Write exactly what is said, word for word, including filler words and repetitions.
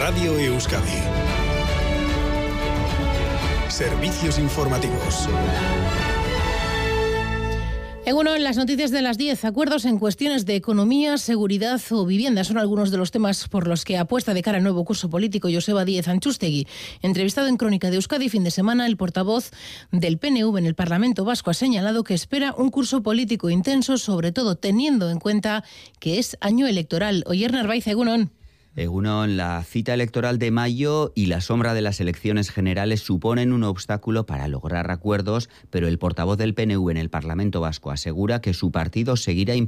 Radio Euskadi. Servicios informativos. En uno, en las noticias de las diez, acuerdos en cuestiones de economía, seguridad o vivienda son algunos de los temas por los que apuesta de cara al nuevo curso político Joseba Díez Antxustegui. Entrevistado en Crónica de Euskadi fin de semana, el portavoz del P N V en el Parlamento Vasco ha señalado que espera un curso político intenso, sobre todo teniendo en cuenta que es año electoral. Oyer Narváez, egunon. Egunon, la cita electoral de mayo y la sombra de las elecciones generales suponen un obstáculo para lograr acuerdos, pero el portavoz del P N V en el Parlamento Vasco asegura que su partido seguirá